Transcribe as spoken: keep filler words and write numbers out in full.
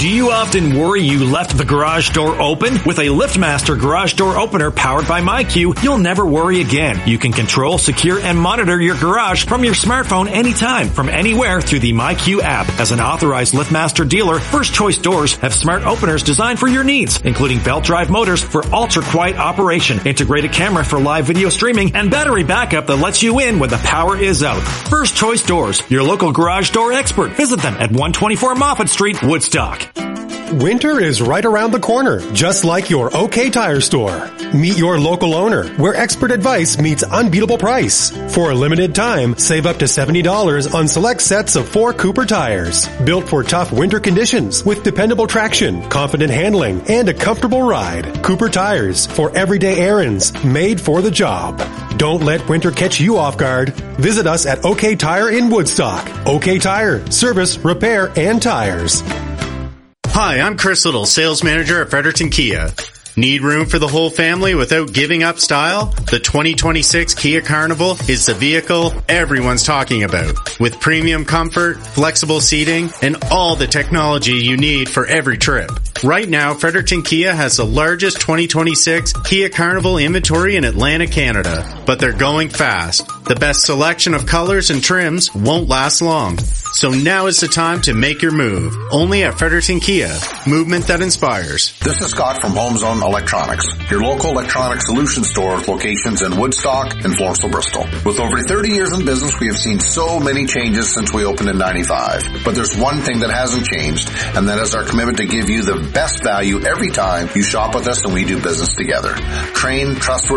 Do you often worry you left the garage door open? With a LiftMaster garage door opener powered by MyQ, you'll never worry again. You can control, secure, and monitor your garage from your smartphone anytime, from anywhere through the MyQ app. As an authorized LiftMaster dealer, First Choice Doors have smart openers designed for your needs, including belt drive motors for ultra-quiet operation, integrated camera for live video streaming, and battery backup that lets you in when the power is out. First Choice Doors, your local garage door expert. Visit them at one twenty-four Moffett Street, Woodstock. Winter is right around the corner, just like your OK Tire store. Meet your local owner, where expert advice meets unbeatable price. For a limited time, save up to seventy dollars on select sets of four Cooper tires. Built for tough winter conditions with dependable traction, confident handling, and a comfortable ride. Cooper tires for everyday errands, made for the job. Don't let winter catch you off guard. Visit us at OK Tire in Woodstock. OK Tire, service, repair, and tires. Hi, I'm Chris Little, sales manager at Fredericton Kia. Need room for the whole family without giving up style? The twenty twenty-six Kia Carnival is the vehicle everyone's talking about. With premium comfort, flexible seating, and all the technology you need for every trip. Right now, Fredericton Kia has the largest twenty twenty-six Kia Carnival inventory in Atlantic, Canada. But they're going fast. The best selection of colors and trims won't last long. So now is the time to make your move. Only at Fredericton Kia. Movement that inspires. This is Scott from Home Zone Electronics, your local electronic solution store with locations in Woodstock and Floresville, Bristol. With over thirty years in business, we have seen so many changes since we opened in ninety-five. But there's one thing that hasn't changed, and that is our commitment to give you the best value every time you shop with us and we do business together. Trained, trustworthy